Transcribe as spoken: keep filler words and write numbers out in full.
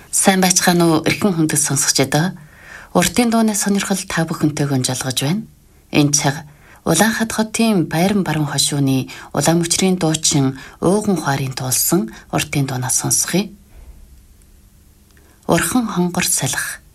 Сайн байцгаана уу эрхэм хүндэт сонсогчдоо. Уртын дууны сонирхол та бүхэнтэйг жалгаж байна. Энэ цаг Улаанхад хотын Баяран баруун хошууны улаан мөчрийн дуучин Ууган Хуарын туулсан уртын дуунаас сонсхий. Урхан хонгор салхи.